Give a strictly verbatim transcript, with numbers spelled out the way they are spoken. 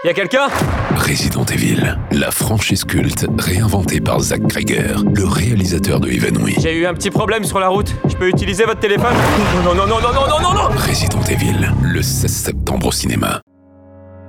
Y'a quelqu'un? Resident Evil, la franchise culte réinventée par Zack Cregger, le réalisateur de Even We. J'ai eu un petit problème sur la route. Je peux utiliser votre téléphone? Non, non, non, non, non, non, non, non, non. Resident Evil, le seize septembre au cinéma.